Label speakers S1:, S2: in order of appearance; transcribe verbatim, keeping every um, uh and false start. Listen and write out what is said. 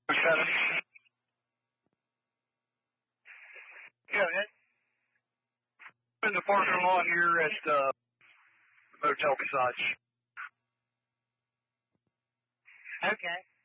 S1: Seven. Yeah, man. In the parking lot here at the motel beside you.
S2: Okay.